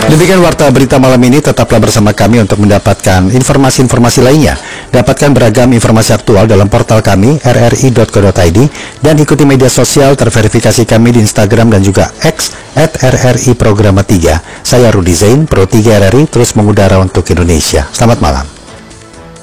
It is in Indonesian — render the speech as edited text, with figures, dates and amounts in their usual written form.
Demikian warta berita malam ini, tetaplah bersama kami untuk mendapatkan informasi-informasi lainnya. Dapatkan beragam informasi aktual dalam portal kami rri.co.id dan ikuti media sosial terverifikasi kami di Instagram dan juga X @RRI Programa 3. Saya Rudi Zain, Pro 3 RRI, terus mengudara untuk Indonesia. Selamat malam.